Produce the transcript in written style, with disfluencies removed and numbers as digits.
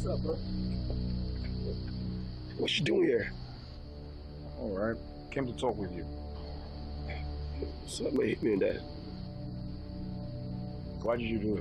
What's up, bro? What you doing here? All right. Came to talk with you. What's up, man? Hit me in that. Why did you do it?